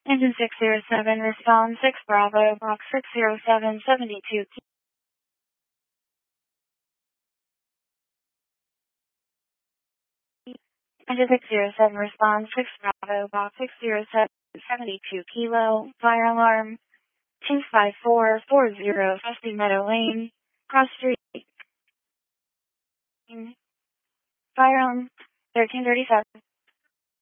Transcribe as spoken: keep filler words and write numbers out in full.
Engine six zero seven, respond six Bravo, box six zero seven seventy-two. Engine six zero seven, respond six Bravo, box six zero seven seventy-two Kilo, fire alarm two five four four zero, Frosty Meadow Lane, Cross Street, fire alarm thirteen thirty-seven.